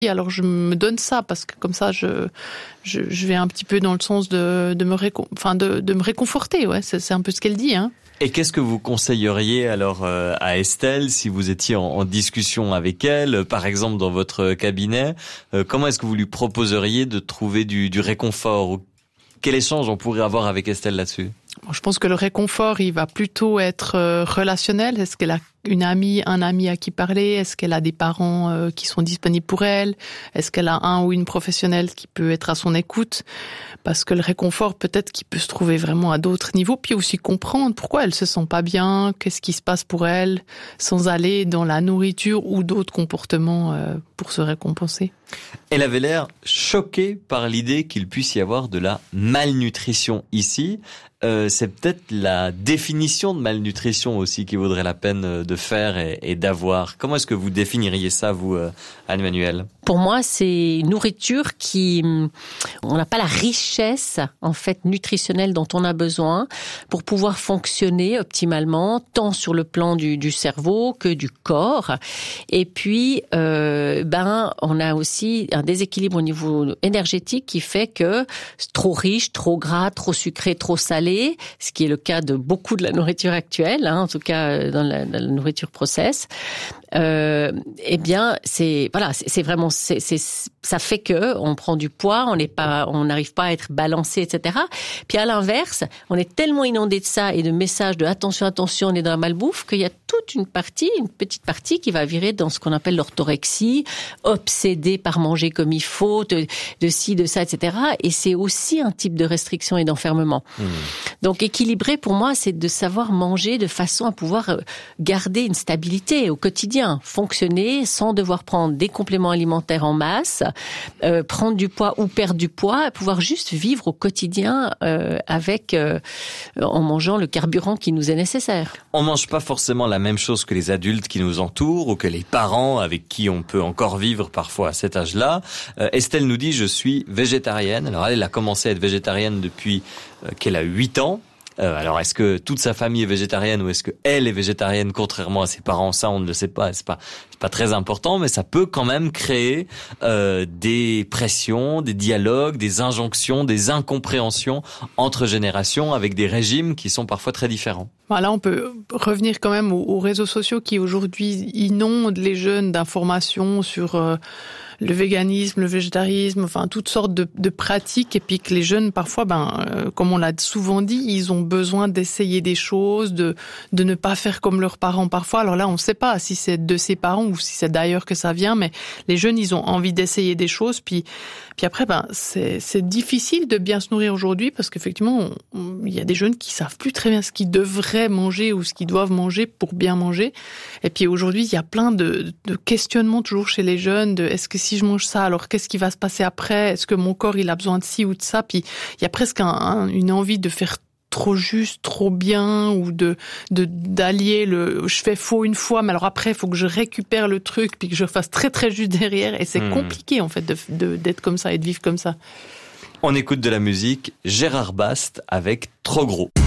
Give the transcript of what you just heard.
Alors je me donne ça parce que comme ça je vais un petit peu dans le sens de me réconforter. Ouais, c'est un peu ce qu'elle dit. Hein. Et qu'est-ce que vous conseilleriez alors à Estelle si vous étiez en discussion avec elle, par exemple dans votre cabinet? Comment est-ce que vous lui proposeriez de trouver du réconfort? Ou quel échange on pourrait avoir avec Estelle là-dessus? Je pense que le réconfort, il va plutôt être relationnel. Est-ce qu'elle a une amie, un ami à qui parler? Est-ce qu'elle a des parents qui sont disponibles pour elle? Est-ce qu'elle a un ou une professionnelle qui peut être à son écoute? Parce que le réconfort, peut-être qu'il peut se trouver vraiment à d'autres niveaux, puis aussi comprendre pourquoi elle se sent pas bien, qu'est-ce qui se passe pour elle, sans aller dans la nourriture ou d'autres comportements pour se récompenser. Elle avait l'air choquée par l'idée qu'il puisse y avoir de la malnutrition ici. C'est peut-être la définition de malnutrition aussi qui vaudrait la peine de faire et d'avoir. Comment est-ce que vous définiriez ça, vous, Anne-Manuelle? Pour moi, c'est une nourriture on n'a pas la richesse, en fait, nutritionnelle dont on a besoin pour pouvoir fonctionner optimalement, tant sur le plan du cerveau que du corps. Et puis, on a aussi un déséquilibre au niveau énergétique qui fait que c'est trop riche, trop gras, trop sucré, trop salé, ce qui est le cas de beaucoup de la nourriture actuelle, en tout cas dans la nourriture process. C'est vraiment, ça fait que on prend du poids, on n'arrive pas à être balancé, etc. Puis à l'inverse, on est tellement inondé de ça et de messages de attention, on est dans la malbouffe qu'il y a toute une petite partie qui va virer dans ce qu'on appelle l'orthorexie, obsédé par manger comme il faut, de ci, de ça, etc. Et c'est aussi un type de restriction et d'enfermement. Donc équilibrer pour moi, c'est de savoir manger de façon à pouvoir garder une stabilité au quotidien, fonctionner sans devoir prendre des compléments alimentaires en masse, prendre du poids ou perdre du poids, pouvoir juste vivre au quotidien en mangeant le carburant qui nous est nécessaire. On mange pas forcément la même chose que les adultes qui nous entourent ou que les parents avec qui on peut encore vivre parfois à cet âge-là. Estelle nous dit « Je suis végétarienne ». Alors elle a commencé à être végétarienne depuis qu'elle a 8 ans. Alors, est-ce que toute sa famille est végétarienne ou est-ce que elle est végétarienne contrairement à ses parents? Ça, on ne le sait pas. C'est pas très important, mais ça peut quand même créer des pressions, des dialogues, des injonctions, des incompréhensions entre générations avec des régimes qui sont parfois très différents. Voilà, on peut revenir quand même aux réseaux sociaux qui aujourd'hui inondent les jeunes d'informations sur le véganisme, le végétarisme, enfin toutes sortes de pratiques, et puis que les jeunes parfois, comme on l'a souvent dit, ils ont besoin d'essayer des choses, de ne pas faire comme leurs parents parfois. Alors là, on ne sait pas si c'est de ses parents ou si c'est d'ailleurs que ça vient, mais les jeunes, ils ont envie d'essayer des choses, puis après, c'est difficile de bien se nourrir aujourd'hui parce qu'effectivement, il y a des jeunes qui savent plus très bien ce qu'ils devraient manger ou ce qu'ils doivent manger pour bien manger. Et puis aujourd'hui, il y a plein de questionnements toujours chez les jeunes de est-ce que si je mange ça, alors qu'est-ce qui va se passer après? Est-ce que mon corps, il a besoin de ci ou de ça? Puis il y a presque une envie de faire trop juste, trop bien, ou d'allier je fais faux une fois, mais alors après, il faut que je récupère le truc, puis que je fasse très très juste derrière, et c'est compliqué, en fait, d'être comme ça et de vivre comme ça. On écoute de la musique, Gérard Bast avec Trop Gros.